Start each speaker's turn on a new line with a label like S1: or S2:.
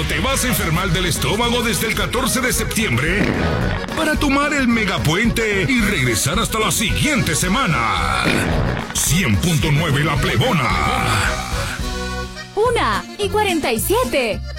S1: no te vas a enfermar del estómago desde el 14 de septiembre para tomar el megapuente y regresar hasta la siguiente semana. 100.9 La Plebona.
S2: 1:47.